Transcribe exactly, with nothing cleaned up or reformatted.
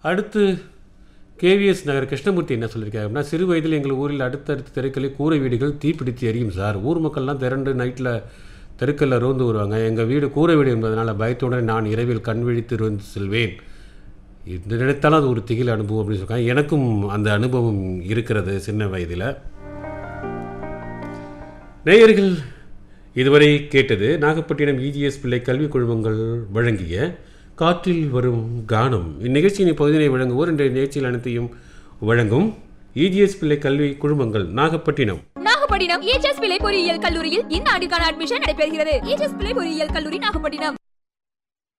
அடுத்து கேவிஎஸ் நகர் கிருஷ்ணமூர்த்தி என்ன சொல்லியிருக்காரு அப்படின்னா, சிறு வயதில் எங்கள் ஊரில் அடுத்தடுத்த தெருக்களில் கூரை வீடுகள் தீப்பிடித்து எரியும் சார். ஊர் மக்கள்லாம் திரண்டு நைட்டில் தெருக்களில் ரோந்து வருவாங்க. எங்கள் வீடு கூரை வீடு என்பதனால் பயத்துடன் நான் இரவில் கண் விழித்து ரோந்து செல்வேன். இது நினைத்தாலும் அது ஒரு திகில் அனுபவம் அப்படின்னு சொல்லியிருக்காங்க. எனக்கும் அந்த அனுபவம் இருக்கிறது சின்ன வயதில். நேயர்கள் இதுவரை கேட்டது நாகப்பட்டினம் இஜிஎஸ் பிள்ளை கல்விக் குழுமங்கள் வழங்கிய காற்றில் வரும் கானம். இந்நிகழ்ச்சியின் பகுதியை வழங்குவோர் இன்றைய நிகழ்ச்சியில் அனைத்தையும் வழங்கும் இஜிஎஸ் பிள்ளை கல்வி குழுமங்கள் நாகப்பட்டினம். நாகப்பட்டினம் இஜிஎஸ் பிள்ளை பொறியியல் கல்லூரியில் இந்த ஆண்டிற்கான அட்மிஷன் நடைபெறுகிறது. இஜிஎஸ் பிள்ளை பொறியியல் கல்லூரி நாகப்பட்டினம்.